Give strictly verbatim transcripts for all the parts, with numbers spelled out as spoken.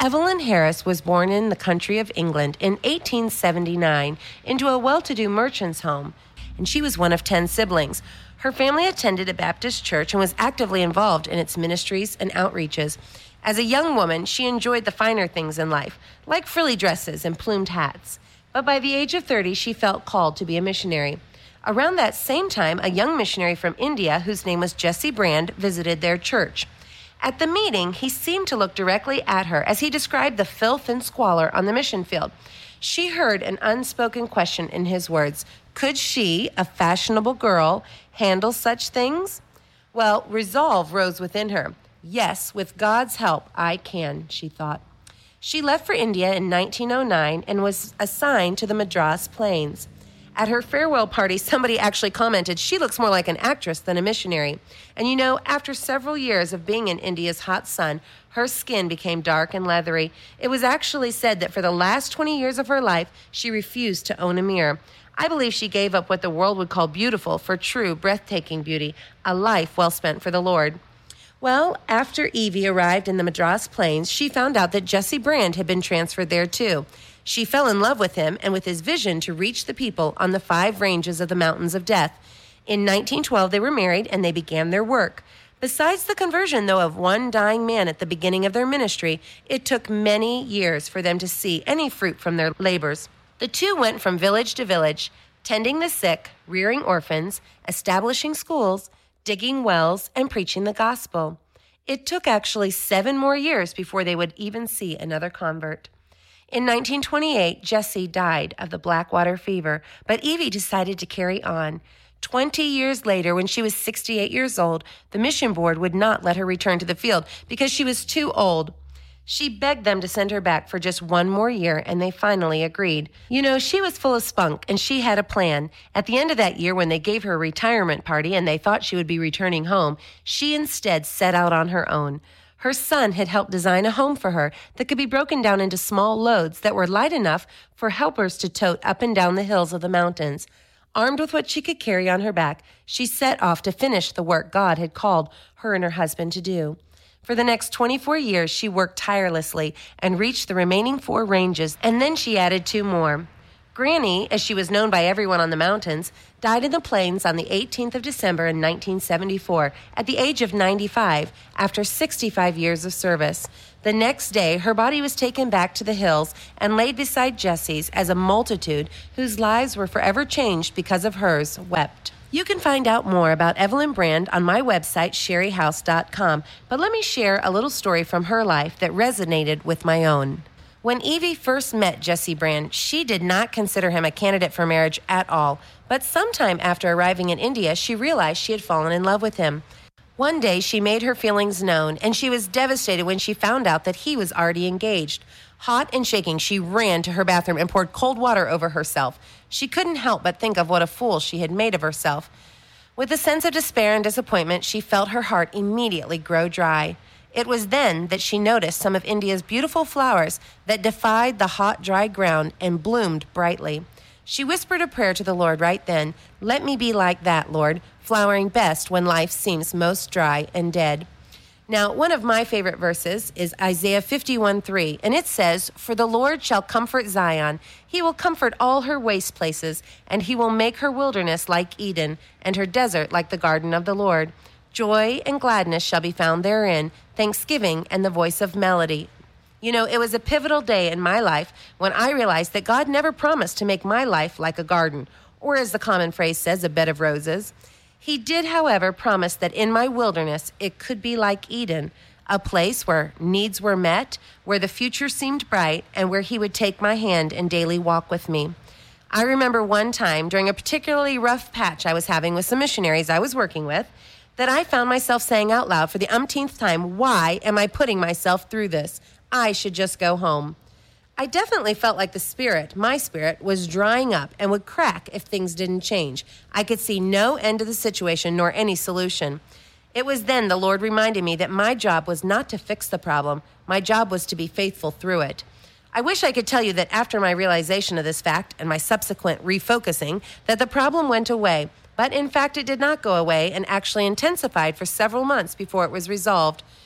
Evelyn Harris was born in the country of England in eighteen seventy-nine into a well-to-do merchant's home, and she was one of ten siblings. Her family attended a Baptist church and was actively involved in its ministries and outreaches. As a young woman, she enjoyed the finer things in life, like frilly dresses and plumed hats. But by the age of thirty, she felt called to be a missionary. Around that same time, a young missionary from India, whose name was Jesse Brand, visited their church. At the meeting, he seemed to look directly at her as he described the filth and squalor on the mission field. She heard an unspoken question in his words. Could she, a fashionable girl, handle such things? Well, resolve rose within her. Yes, with God's help, I can, she thought. She left for India in nineteen oh nine and was assigned to the Madras Plains. At her farewell party, somebody actually commented, she looks more like an actress than a missionary. And you know, after several years of being in India's hot sun, her skin became dark and leathery. It was actually said that for the last twenty years of her life, she refused to own a mirror. I believe she gave up what the world would call beautiful for true, breathtaking beauty, a life well spent for the Lord. Well, after Evie arrived in the Madras Plains, she found out that Jesse Brand had been transferred there too. She fell in love with him and with his vision to reach the people on the five ranges of the Mountains of Death. In nineteen twelve, they were married and they began their work. Besides the conversion, though, of one dying man at the beginning of their ministry, it took many years for them to see any fruit from their labors. The two went from village to village, tending the sick, rearing orphans, establishing schools, digging wells, and preaching the gospel. It took actually seven more years before they would even see another convert. In nineteen twenty-eight, Jesse died of the Blackwater fever, but Evie decided to carry on. Twenty years later, when she was sixty-eight years old, the mission board would not let her return to the field because she was too old. She begged them to send her back for just one more year, and they finally agreed. You know, she was full of spunk, and she had a plan. At the end of that year, when they gave her a retirement party and they thought she would be returning home, she instead set out on her own. Her son had helped design a home for her that could be broken down into small loads that were light enough for helpers to tote up and down the hills of the mountains. Armed with what she could carry on her back, she set off to finish the work God had called her and her husband to do. For the next twenty-four years, she worked tirelessly and reached the remaining four ranges, and then she added two more. Granny, as she was known by everyone on the mountains, died in the plains on the eighteenth of December in nineteen seventy-four at the age of ninety-five after sixty-five years of service. The next day, her body was taken back to the hills and laid beside Jesse's as a multitude whose lives were forever changed because of hers wept. You can find out more about Evelyn Brand on my website, sherry house dot com, but let me share a little story from her life that resonated with my own. When Evie first met Jesse Brand, she did not consider him a candidate for marriage at all, but sometime after arriving in India, she realized she had fallen in love with him. One day, she made her feelings known, and she was devastated when she found out that he was already engaged. Hot and shaking, she ran to her bathroom and poured cold water over herself. She couldn't help but think of what a fool she had made of herself. With a sense of despair and disappointment, she felt her heart immediately grow dry. It was then that she noticed some of India's beautiful flowers that defied the hot, dry ground and bloomed brightly. She whispered a prayer to the Lord right then. Let me be like that, Lord, flowering best when life seems most dry and dead. Now, one of my favorite verses is Isaiah fifty-one three, and it says, For the Lord shall comfort Zion. He will comfort all her waste places, and he will make her wilderness like Eden, and her desert like the garden of the Lord. Joy and gladness shall be found therein, thanksgiving and the voice of melody. You know, it was a pivotal day in my life when I realized that God never promised to make my life like a garden, or as the common phrase says, a bed of roses. He did, however, promise that in my wilderness it could be like Eden, a place where needs were met, where the future seemed bright, and where he would take my hand and daily walk with me. I remember one time during a particularly rough patch I was having with some missionaries I was working with, that I found myself saying out loud for the umpteenth time, why am I putting myself through this? I should just go home. I definitely felt like the spirit, my spirit, was drying up and would crack if things didn't change. I could see no end to the situation nor any solution. It was then the Lord reminded me that my job was not to fix the problem. My job was to be faithful through it. I wish I could tell you that after my realization of this fact and my subsequent refocusing, that the problem went away. But in fact, it did not go away and actually intensified for several months before it was resolved.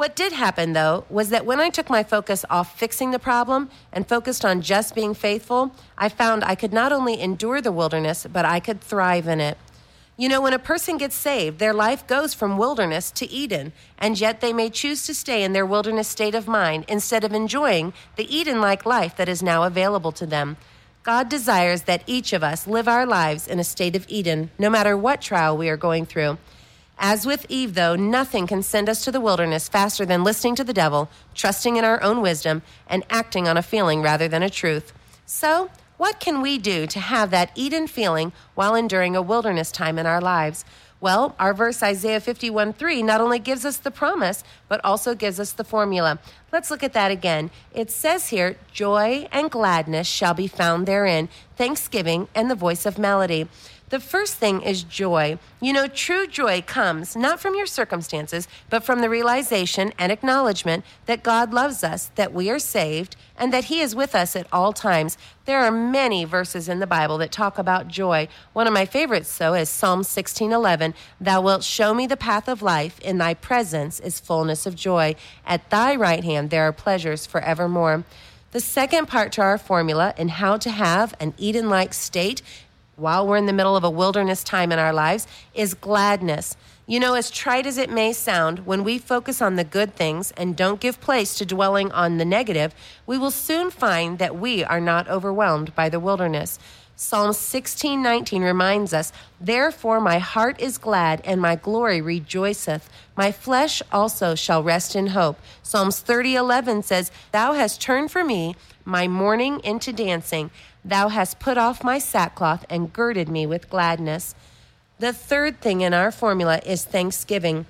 What did happen, though, was that when I took my focus off fixing the problem and focused on just being faithful, I found I could not only endure the wilderness, but I could thrive in it. You know, when a person gets saved, their life goes from wilderness to Eden, and yet they may choose to stay in their wilderness state of mind instead of enjoying the Eden-like life that is now available to them. God desires that each of us live our lives in a state of Eden, no matter what trial we are going through. As with Eve, though, nothing can send us to the wilderness faster than listening to the devil, trusting in our own wisdom, and acting on a feeling rather than a truth. So, what can we do to have that Eden feeling while enduring a wilderness time in our lives? Well, our verse Isaiah fifty-one three not only gives us the promise, but also gives us the formula. Let's look at that again. It says here, joy and gladness shall be found therein, thanksgiving and the voice of melody. The first thing is joy. You know, true joy comes not from your circumstances, but from the realization and acknowledgement that God loves us, that we are saved, and that He is with us at all times. There are many verses in the Bible that talk about joy. One of my favorites, though, is Psalm sixteen eleven. Thou wilt show me the path of life. In thy presence is fullness of joy. At thy right hand there are pleasures forevermore. The second part to our formula in how to have an Eden-like state while we're in the middle of a wilderness time in our lives is gladness. You know, as trite as it may sound, when we focus on the good things and don't give place to dwelling on the negative, we will soon find that we are not overwhelmed by the wilderness. Psalm sixteen nineteen reminds us, therefore my heart is glad and my glory rejoiceth. My flesh also shall rest in hope. Psalms thirty eleven says, thou hast turned for me my mourning into dancing. Thou hast put off my sackcloth and girded me with gladness. The third thing in our formula is thanksgiving.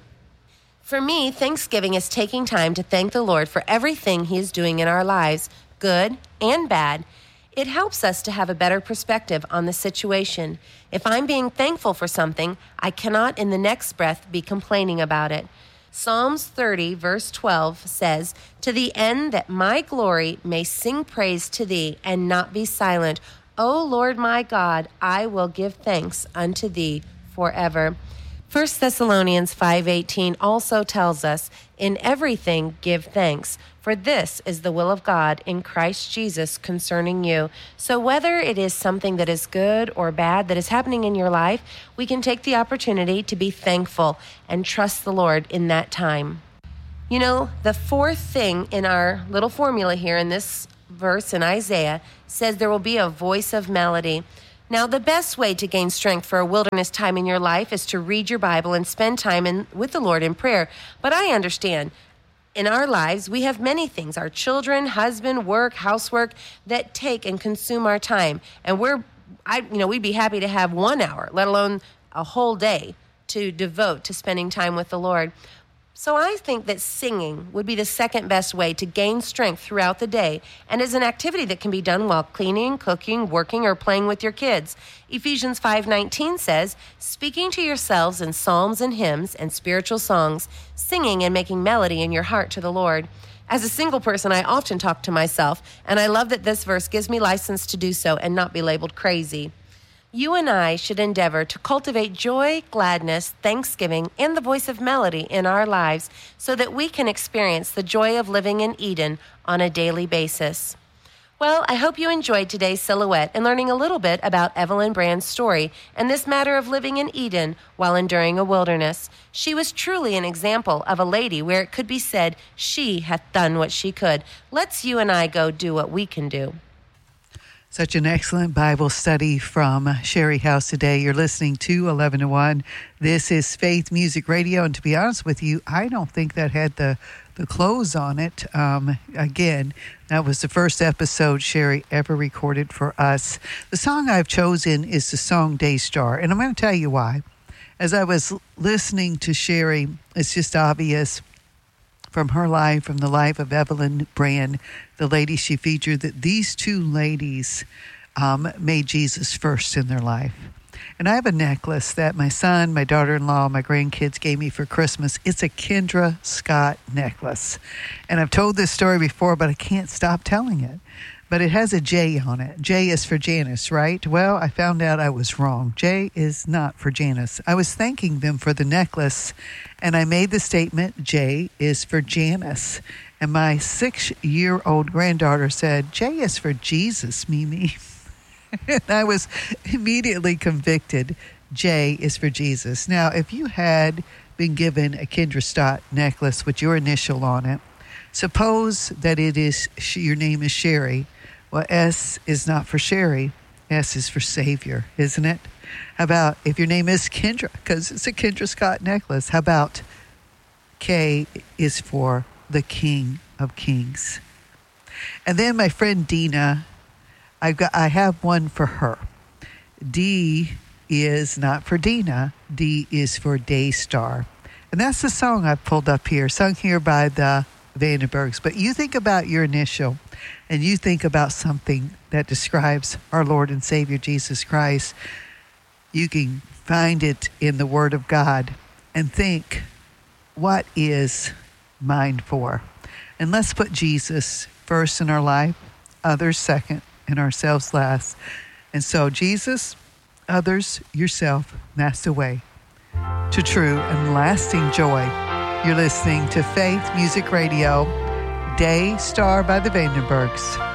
For me, thanksgiving is taking time to thank the Lord for everything He is doing in our lives, good and bad. It helps us to have a better perspective on the situation. If I'm being thankful for something, I cannot in the next breath be complaining about it. Psalms thirty, verse twelve says, to the end that my glory may sing praise to Thee and not be silent. O Lord my God, I will give thanks unto Thee forever. First Thessalonians five eighteen also tells us, in everything give thanks, for this is the will of God in Christ Jesus concerning you. So whether it is something that is good or bad that is happening in your life, we can take the opportunity to be thankful and trust the Lord in that time. You know, the fourth thing in our little formula here in this verse in Isaiah says there will be a voice of melody. Now, the best way to gain strength for a wilderness time in your life is to read your Bible and spend time in, with the Lord in prayer. But I understand, in our lives, we have many things, our children, husband, work, housework, that take and consume our time. And we're, I, you know, we'd be happy to have one hour, let alone a whole day, to devote to spending time with the Lord. So I think that singing would be the second best way to gain strength throughout the day, and is an activity that can be done while cleaning, cooking, working, or playing with your kids. Ephesians five nineteen says, speaking to yourselves in psalms and hymns and spiritual songs, singing and making melody in your heart to the Lord. As a single person, I often talk to myself, and I love that this verse gives me license to do so and not be labeled crazy. You and I should endeavor to cultivate joy, gladness, thanksgiving, and the voice of melody in our lives so that we can experience the joy of living in Eden on a daily basis. Well, I hope you enjoyed today's Silhouette and learning a little bit about Evelyn Brand's story and this matter of living in Eden while enduring a wilderness. She was truly an example of a lady where it could be said, she hath done what she could. Let's you and I go do what we can do. Such an excellent Bible study from Sherry House today. You're listening to eleven to one. This is Faith Music Radio, and to be honest with you, I don't think that had the, the close on it. Um, again, that was the first episode Sherry ever recorded for us. The song I've chosen is the song Daystar, and I'm going to tell you why. As I was listening to Sherry, it's just obvious from her life, from the life of Evelyn Brand, the lady she featured, that these two ladies um, made Jesus first in their life. And I have a necklace that my son, my daughter-in-law, my grandkids gave me for Christmas. It's a Kendra Scott necklace. And I've told this story before, but I can't stop telling it. but it has a J on it. J is for Janice, right? Well, I found out I was wrong. J is not for Janice. I was thanking them for the necklace, and I made the statement, J is for Janice. And my six-year-old granddaughter said, J is for Jesus, Mimi. And I was immediately convicted. J is for Jesus. Now, if you had been given a Kendra Stott necklace with your initial on it, suppose that it is your name is Sherry. Well, S is not for Sherry. S is for Savior, isn't it? How about if your name is Kendra, because it's a Kendra Scott necklace? How about K is for the King of Kings? And then my friend Dina, I've got, I have one for her. D is not for Dina. D is for Daystar. And that's the song I pulled up here, sung here by the Vandenbergs. But you think about your initial, and you think about something that describes our Lord and Savior Jesus Christ. You can find it in the Word of God and think, what is mine for? And let's put Jesus first in our life, others second, and ourselves last. And so Jesus, others, yourself, that's the way to true and lasting joy. You're listening to Faith Music Radio, Daystar by the Vandenbergs.